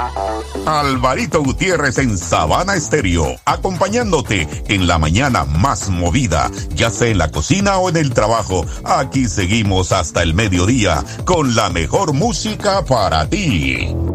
Alvarito Gutiérrez en Sabana Estéreo, acompañándote en la mañana más movida, ya sea en la cocina o en el trabajo. Aquí seguimos hasta el mediodía con la mejor música para ti.